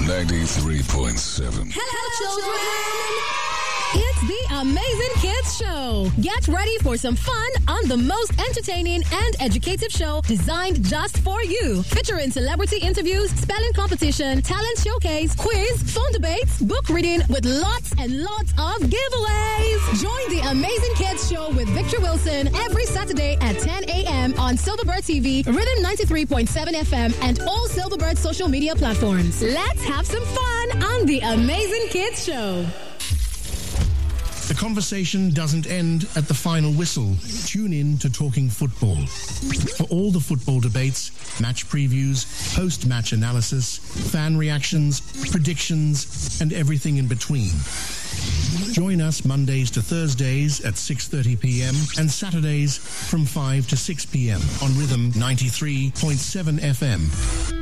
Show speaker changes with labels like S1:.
S1: 93.7.
S2: Hello, children. It's the Amazing Kids Show. Get ready for some fun on the most entertaining and educative show designed just for you. Featuring celebrity interviews, spelling competition, talent showcase, quiz, phone debates, book reading with lots and lots of giveaways. Join the Amazing Kids Show with Victor Wilson every Saturday at 10 a.m. on Silverbird TV, Rhythm 93.7 FM, and all Silverbird social media platforms. Let's have some fun on the Amazing Kids Show.
S3: The conversation doesn't end at the final whistle. Tune in to Talking Football. For all the football debates, match previews, post-match analysis, fan reactions, predictions, and everything in between. Join us Mondays to Thursdays at 6:30 p.m. and Saturdays from 5 to 6 p.m. on Rhythm 93.7 FM.